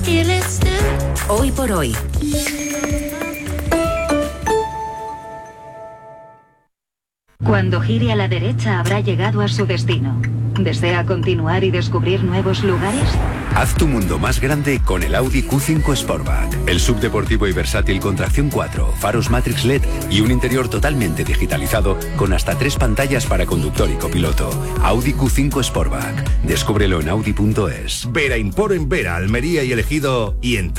Hoy por hoy. Cuando gire a la derecha habrá llegado a su destino. ¿Desea continuar y descubrir nuevos lugares? Haz tu mundo más grande con el Audi Q5 Sportback. El subdeportivo y versátil con tracción 4, faros Matrix LED y un interior totalmente digitalizado con hasta 3 pantallas para conductor y copiloto. Audi Q5 Sportback. Descúbrelo en Audi.es. Vera Import en Vera, Almería y Ejido y en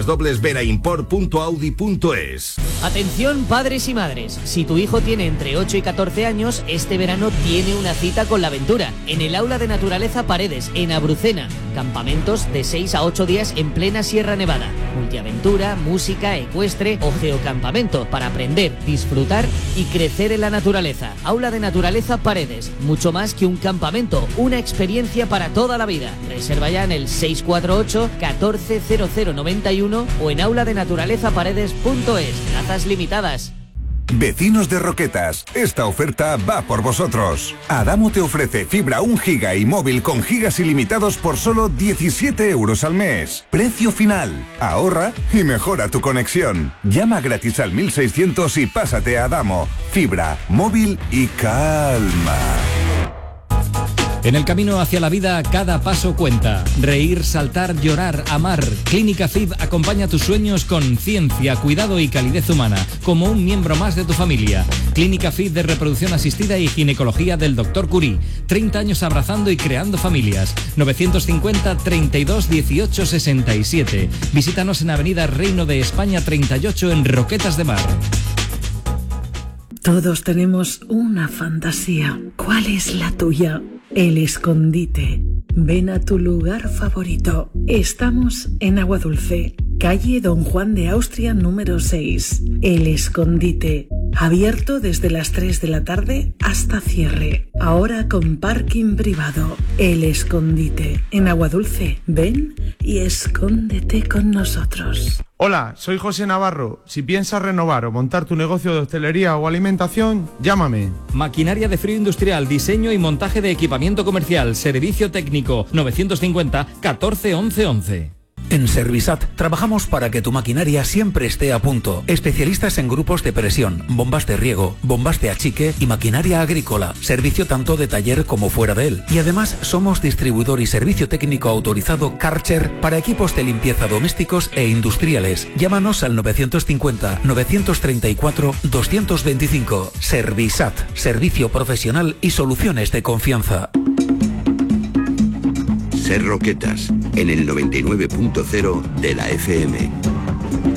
www.veraimport.audi.es. Atención padres y madres, si tu hijo tiene entre 8 y 14 años, este verano tiene una cita con la aventura en el Aula de Naturaleza Paredes, en Abrucena. Campamentos de 6 a 8 días en plena Sierra Nevada. Multiaventura, música, ecuestre o geocampamento para aprender, disfrutar y crecer en la naturaleza. Aula de Naturaleza Paredes, mucho más que un campamento, una experiencia para toda la vida. Reserva ya en el 648 14 0091 o en auladenaturalezaparedes.es. Plazas limitadas. Vecinos de Roquetas, esta oferta va por vosotros. Adamo te ofrece fibra 1 giga y móvil con gigas ilimitados por solo 17 euros al mes. Precio final. Ahorra y mejora tu conexión. Llama gratis al 1600 y pásate a Adamo. Fibra, móvil y calma. En el camino hacia la vida, cada paso cuenta. Reír, saltar, llorar, amar. Clínica FIB acompaña tus sueños con ciencia, cuidado y calidez humana, como un miembro más de tu familia. Clínica FIB de reproducción asistida y ginecología del Dr. Curie. 30 años abrazando y creando familias. 950 32 18 67. Visítanos en Avenida Reino de España 38 en Roquetas de Mar. Todos tenemos una fantasía. ¿Cuál es la tuya? El Escondite. Ven a tu lugar favorito. Estamos en Agua Dulce, calle Don Juan de Austria número 6. El Escondite. Abierto desde las 3 de la tarde hasta cierre. Ahora con parking privado. El Escondite. En Agua Dulce. Ven y escóndete con nosotros. Hola, soy José Navarro. Si piensas renovar o montar tu negocio de hostelería o alimentación, llámame. Maquinaria de frío industrial, diseño y montaje de equipamiento comercial, servicio técnico, 950 14 11 11. En Servisat trabajamos para que tu maquinaria siempre esté a punto. Especialistas en grupos de presión, bombas de riego, bombas de achique y maquinaria agrícola. Servicio tanto de taller como fuera de él. Y además somos distribuidor y servicio técnico autorizado Karcher para equipos de limpieza domésticos e industriales. Llámanos al 950 934 225. Servisat, servicio profesional y soluciones de confianza. Ser Roquetas, en el 99.0 de la FM.